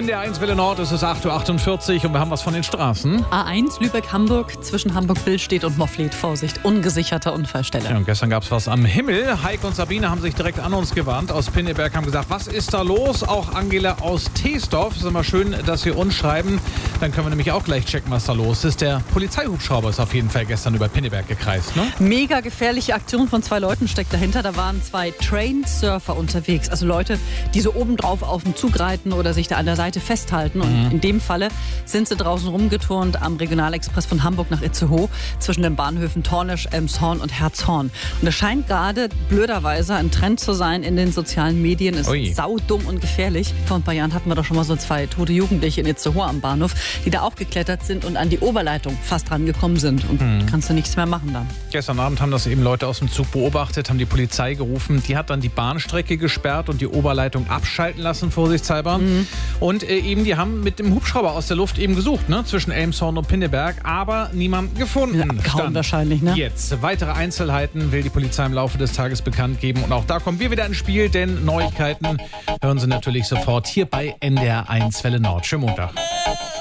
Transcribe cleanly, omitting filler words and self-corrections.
NDR1 Welle Nord, es ist 8.48 Uhr und wir haben was von den Straßen. A1 Lübeck-Hamburg zwischen Hamburg-Billstedt und Moffleth. Vorsicht, ungesicherte Unfallstelle. Ja, und gestern gab es was am Himmel. Heike und Sabine haben sich direkt an uns gewandt. Aus Pinneberg haben gesagt, was ist da los? Auch Angela aus Teesdorf. Es ist immer schön, dass Sie uns schreiben. Dann können wir nämlich auch gleich checken, was da los ist. Der Polizeihubschrauber ist auf jeden Fall gestern über Pinneberg gekreist, ne? Mega gefährliche Aktion von 2 Leuten steckt dahinter. Da waren 2 Train-Surfer unterwegs. Also Leute, die so obendrauf auf dem Zug reiten oder sich da an der Seite festhalten. Und in dem Falle sind sie draußen rumgeturnt am Regionalexpress von Hamburg nach Itzehoe zwischen den Bahnhöfen Tornisch, Elmshorn und Herzhorn. Und das scheint gerade blöderweise ein Trend zu sein in den sozialen Medien. Ist saudumm und gefährlich. Vor ein paar Jahren hatten wir doch schon mal so 2 tote Jugendliche in Itzehoe am Bahnhof, die da auch geklettert sind und an die Oberleitung fast rangekommen sind. Und kannst du nichts mehr machen dann. Gestern Abend haben das eben Leute aus dem Zug beobachtet, haben die Polizei gerufen. Die hat dann die Bahnstrecke gesperrt und die Oberleitung abschalten lassen, vorsichtshalber. Und eben, die haben mit dem Hubschrauber aus der Luft eben gesucht, ne, zwischen Elmshorn und Pinneberg, aber niemand gefunden. Ja, kaum wahrscheinlich, ne? Jetzt, weitere Einzelheiten will die Polizei im Laufe des Tages bekannt geben. Und auch da kommen wir wieder ins Spiel, denn Neuigkeiten hören Sie natürlich sofort hier bei NDR1 Welle Nord. Schönen Montag.